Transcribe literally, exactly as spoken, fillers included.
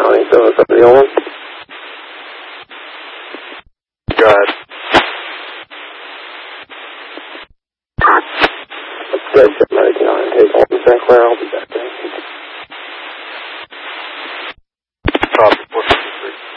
County, seven seven zero one. Go ahead. Dead seven ninety-nine, take one Saint Clair, I'll be back there.